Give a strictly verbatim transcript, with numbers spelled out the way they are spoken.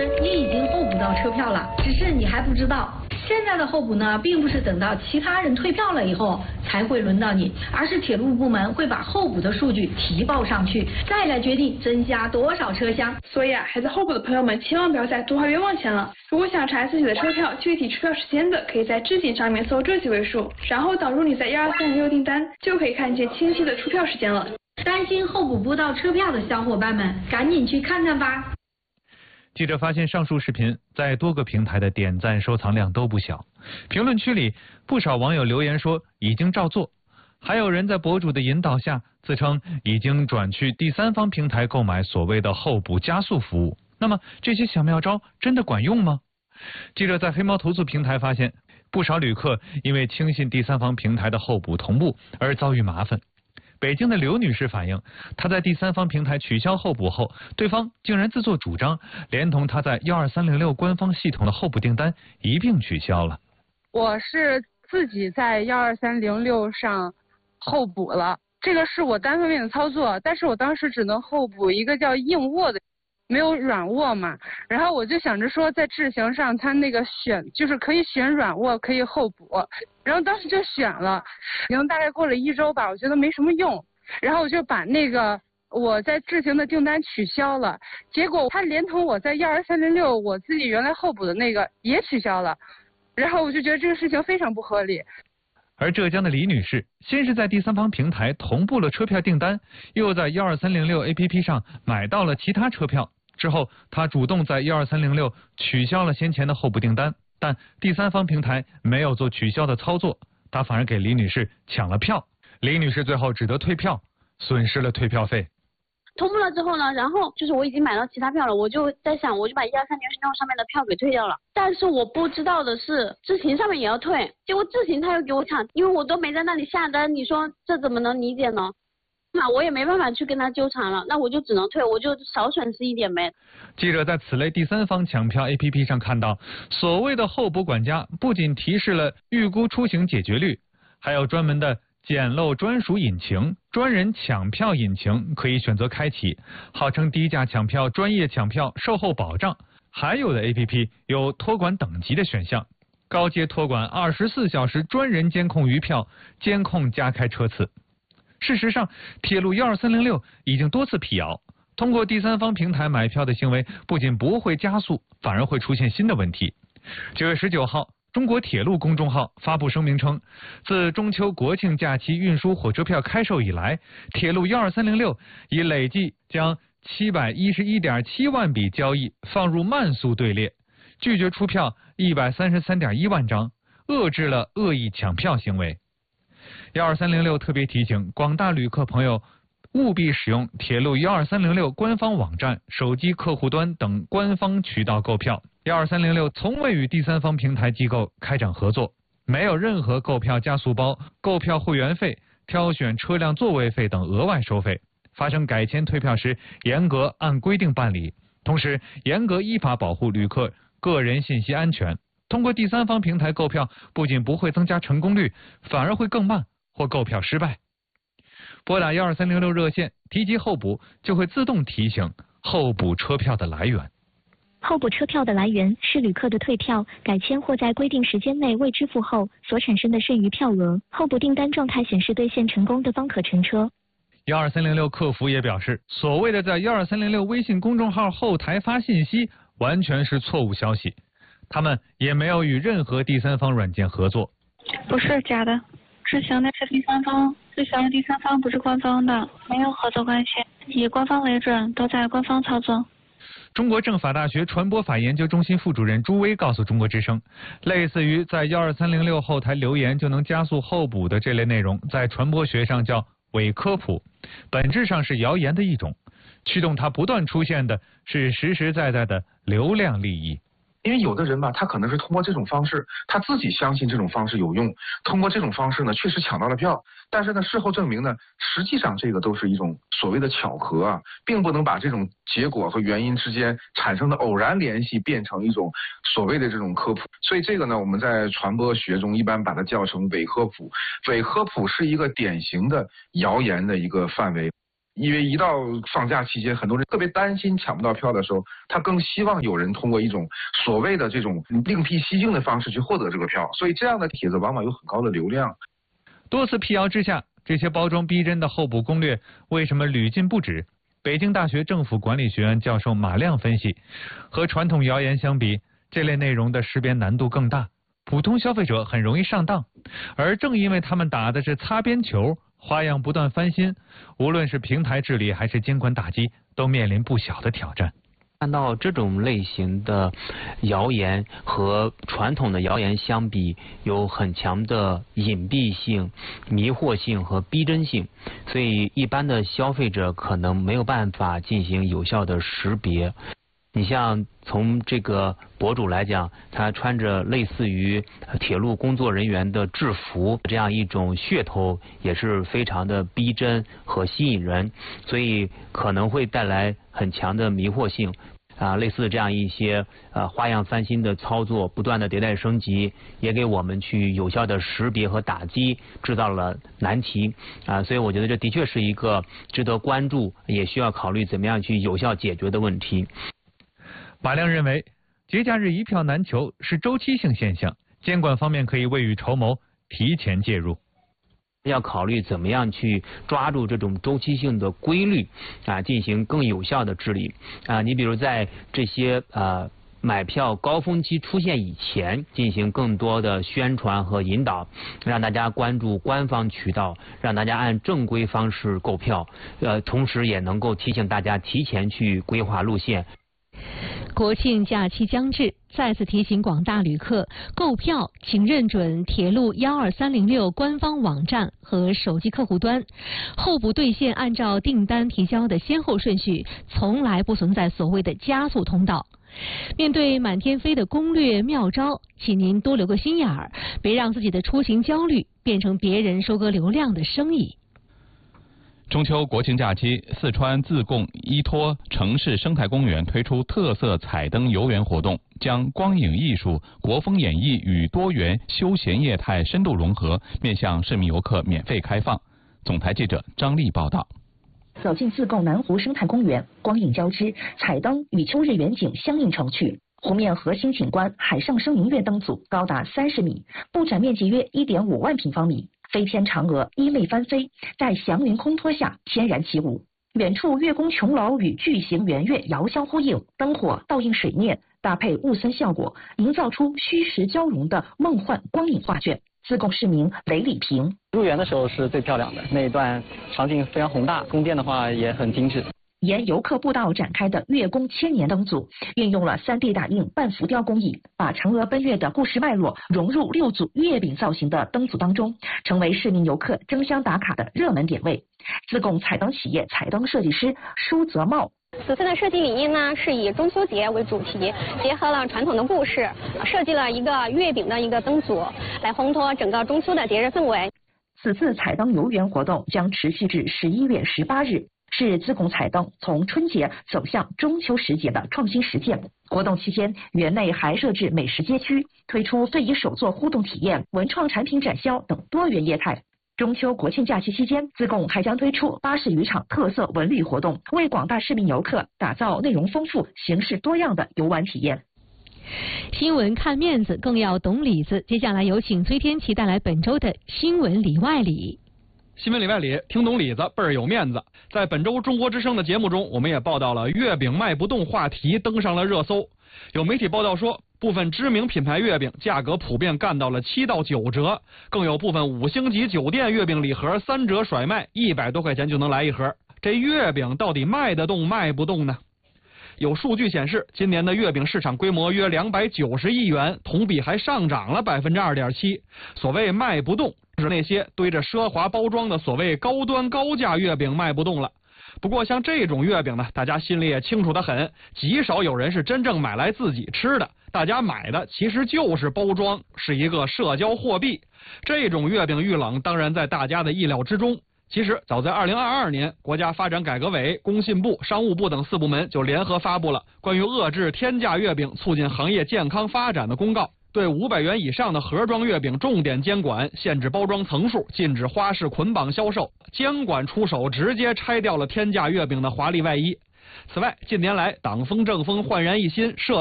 实你已经候补到车票了，只是你还不知道。现在的候补呢，并不是等到其他人退票了以后才会轮到你，而是铁路部门会把候补的数据提报上去，再来决定增加多少车厢。 所以啊，还在候补的朋友们千万不要再多花冤枉钱了。如果想查自己的车票具体车票时间的，可以在置顶上面搜这几位数，然后导入你在一二三零六订单，就可以看见清晰的出票时间了。 担心候补不到车票的小伙伴们，赶紧去看看吧。 记者发现，上述视频在多个平台的点赞收藏量都不小，评论区里不少网友留言说已经照做，还有人在博主的引导下自称已经转去第三方平台购买所谓的候补加速服务。那么这些小妙招真的管用吗？记者在黑猫投诉平台发现，不少旅客因为轻信第三方平台的候补同步而遭遇麻烦。北京的刘女士反映，她在第三方平台取消候补后，对方竟然自作主张，连同她在一二三零六官方系统的候补订单一并取消了。 我是自己在一二三零六上候补了，这个是我单方面的操作，但是我当时只能候补一个叫硬卧的，没有软卧嘛。然后我就想着说，在智行上它那个选就是可以选软卧，可以候补。然后当时就选了，已经大概过了一周吧，我觉得没什么用，然后我就把那个我在智行的订单取消了，结果他连同我在一二三零六我自己原来候补的那个也取消了，然后我就觉得这个事情非常不合理。 而浙江的李女士先是在第三方平台同步了车票订单，又在一二三零六 A P P 上买到了其他车票，之后她主动在一二三零六取消了先前的候补订单。但第三方平台没有做取消的操作，他反而给李女士抢了票，李女士最后只得退票，损失了退票费。 同步了之后呢，然后就是我已经买到其他票了，我就在想，我就把一二三零六上面的票给退掉了。但是我不知道的是，智行上面也要退，结果智行他又给我抢，因为我都没在那里下单，你说这怎么能理解呢？那我也没办法去跟他纠缠了，那我就只能退，我就少损失一点呗。 记者在此类第三方抢票 A P P 上看到，所谓的候补管家不仅提示了预估出行解决率，还有专门的捡漏专属引擎、专人抢票引擎可以选择开启，号称低价抢票、专业抢票、售后保障。还有的 A P P 有托管等级的选项，高阶托管二十四小时专人监控余票，监控加开车次。事实上，铁路一二三零六已经多次辟谣，通过第三方平台买票的行为不仅不会加速，反而会出现新的问题。九月十九号，中国铁路公众号发布声明称，自中秋国庆假期运输火车票开售以来，铁路一二三零六已累计将七百一十一点七万笔交易放入慢速队列，拒绝出票一百三十三点一万张，遏制了恶意抢票行为。一二三零六特别提醒广大旅客朋友，务必使用铁路一二三零六官方网站、手机客户端等官方渠道购票。一二三零六从未与第三方平台机构开展合作，没有任何购票加速包、购票会员费、挑选车辆座位费等额外收费。发生改签退票时，严格按规定办理，同时严格依法保护旅客个人信息安全。通过第三方平台购票，不仅不会增加成功率，反而会更慢或购票失败。拨打一二三零六热线，提及候补，就会自动提醒候补车票的来源。 候补车票的来源是旅客的退票、改签或在规定时间内未支付后所产生的剩余票额。候补订单状态显示兑现成功的方可乘车。 一二三零六客服也表示，所谓的在一二三零六微信公众号后台发信息，完全是错误消息。他们也没有与任何第三方软件合作。 不是假的，智行的是第三方，智行的第三方不是官方的，没有合作关系，以官方为准，都在官方操作。 中国政法大学传播法研究中心副主任朱威告诉中国之声，类似于在一二三零六后台留言就能加速候补的这类内容，在传播学上叫伪科普，本质上是谣言的一种，驱动它不断出现的是实实在在的流量利益。 因为有的人吧，他可能是通过这种方式，他自己相信这种方式有用，通过这种方式呢，确实抢到了票，但是呢，事后证明呢，实际上这个都是一种所谓的巧合啊，并不能把这种结果和原因之间产生的偶然联系变成一种所谓的这种科普。所以这个呢，我们在传播学中一般把它叫成伪科普。伪科普是一个典型的谣言的一个范围。 因为一到放假期间，很多人特别担心抢不到票的时候，他更希望有人通过一种所谓的这种另辟蹊径的方式去获得这个票，所以这样的帖子往往有很高的流量。 多次辟谣之下，这些包装逼真的候补攻略为什么屡禁不止？北京大学政府管理学院教授马亮分析，和传统谣言相比，这类内容的识别难度更大，普通消费者很容易上当，而正因为他们打的是擦边球，花样不断翻新，无论是平台治理还是监管打击，都面临不小的挑战。 看到这种类型的谣言和传统的谣言相比，有很强的隐蔽性、迷惑性和逼真性，所以一般的消费者可能没有办法进行有效的识别。你像从这个博主来讲，他穿着类似于铁路工作人员的制服，这样一种噱头也是非常的逼真和吸引人，所以可能会带来很强的迷惑性。啊，类似这样一些呃花样翻新的操作，不断的迭代升级，也给我们去有效的识别和打击制造了难题啊，所以我觉得这的确是一个值得关注，也需要考虑怎么样去有效解决的问题。 马亮认为，节假日一票难求是周期性现象，监管方面可以未雨绸缪，提前介入。 要考虑怎么样去抓住这种周期性的规律啊，进行更有效的治理啊。你比如在这些呃买票高峰期出现以前，进行更多的宣传和引导，让大家关注官方渠道，让大家按正规方式购票，呃，同时也能够提醒大家提前去规划路线。 国庆假期将至，再次提醒广大旅客，购票请认准铁路幺二三零六官方网站和手机客户端。候补兑现按照订单提交的先后顺序，从来不存在所谓的加速通道。面对满天飞的攻略妙招，请您多留个心眼儿，别让自己的出行焦虑变成别人收割流量的生意。 中秋国庆假期，四川自贡依托城市生态公园推出特色彩灯游园活动，将光影艺术、国风演绎与多元休闲业态深度融合，面向市民游客免费开放。总台记者张丽报道。 走进自贡南湖生态公园，光影交织，彩灯与秋日远景相映成趣。湖面核心景观海上生明月灯组高达三十米，布展面积约一点五万平方米。飞天嫦娥衣袂翻飞，在祥云空托下翩然起舞。远处月宫琼楼与巨型圆月遥相呼应，灯火倒映水面，搭配雾森效果，营造出虚实交融的梦幻光影画卷。自贡市民雷礼平： 入园的时候是最漂亮的，那一段场景非常宏大，宫殿的话也很精致。 沿游客步道展开的月宫千年灯组，运用了 三 D 打印半浮雕工艺，把嫦娥奔月的故事脉络融入六组月饼造型的灯组当中，成为市民游客争相打卡的热门点位。自贡彩灯企业彩灯设计师舒泽茂： 此次的设计理念呢，是以中秋节为主题，结合了传统的故事，设计了一个月饼的一个灯组，来烘托整个中秋的节日氛围。 此次彩灯游园活动将持续至十一月十八日。是自贡彩灯从春节走向中秋时节的创新实践。活动期间，园内还设置美食街区，推出非遗手作互动体验、文创产品展销等多元业态。中秋国庆假期期间，自贡还将推出八十余场特色文旅活动，为广大市民游客打造内容丰富、形式多样的游玩体验。 新闻看面子，更要懂里子。接下来有请崔天琪带来本周的新闻里外里。 新闻里外里，听懂里子倍儿有面子。在本周中国之声的节目中，我们也报道了月饼卖不动话题登上了热搜。有媒体报道说，部分知名品牌月饼价格普遍干到了七到九折，更有部分五星级酒店月饼礼盒三折甩卖，一百多块钱就能来一盒。这月饼到底卖得动卖不动呢？有数据显示，今年的月饼市场规模约两百九十亿元，同比还上涨了百分之二点七。所谓卖不动，是那些堆着奢华包装的所谓高端高价月饼卖不动了。不过像这种月饼呢，大家心里也清楚得很，极少有人是真正买来自己吃的，大家买的其实就是包装，是一个社交货币。这种月饼遇冷，当然在大家的意料之中。其实早在二零二二年，国家发展改革委、工信部、商务部等四部门就联合发布了关于遏制天价月饼、促进行业健康发展的公告。 对五百元以上的盒装月饼重点监管，限制包装层数，禁止花式捆绑销售。监管出手，直接拆掉了天价月饼的华丽外衣。此外，近年来党风政风焕然一新，社